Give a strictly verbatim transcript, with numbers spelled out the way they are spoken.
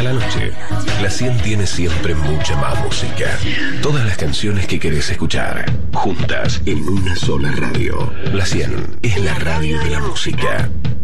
la noche. La cien tiene siempre mucha más música. Todas las canciones que querés escuchar, juntas en una sola radio. La cien es la radio de la música.